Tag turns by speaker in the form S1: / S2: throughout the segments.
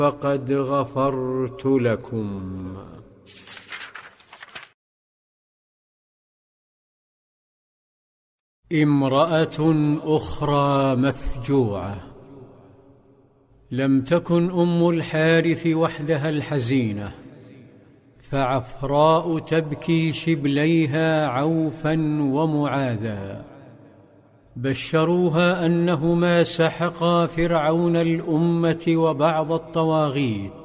S1: فقد غفرت لكم. امرأة أخرى مفجوعة. لم تكن أم الحارث وحدها الحزينة، فعفراء تبكي شبليها عوفا ومعاذا، بشروها أنهما سحقا فرعون الأمة وبعض الطواغيت،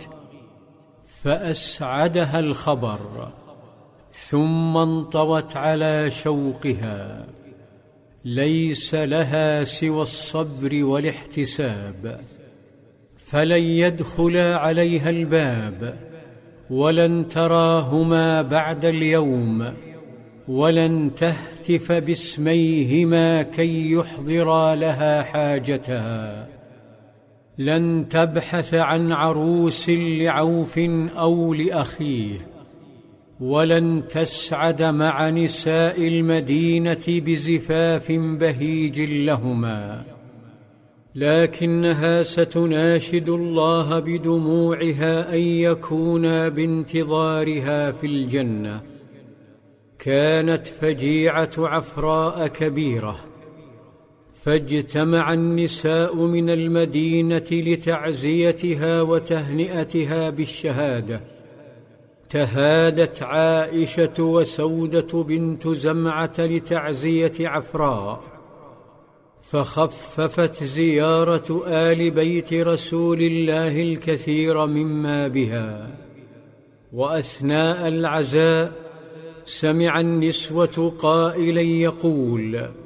S1: فأسعدها الخبر، ثم انطوت على شوقها. ليس لها سوى الصبر والاحتساب، فلن يدخلا عليها الباب، ولن تراهما بعد اليوم، ولن تهتف باسميهما كي يحضرا لها حاجتها. لن تبحث عن عروس لعوف أو لأخيه، ولن تسعد مع نساء المدينة بزفاف بهيج لهما، لكنها ستناشد الله بدموعها أن يكونا بانتظارها في الجنة. كانت فجيعة عفراء كبيرة، فاجتمع النساء من المدينة لتعزيتها وتهنئتها بالشهادة. تهادت عائشة وسودة بنت زمعة لتعزية عفراء، فخففت زيارة آل بيت رسول الله الكثير مما بها. وأثناء العزاء سمع النسوة قائلا يقول: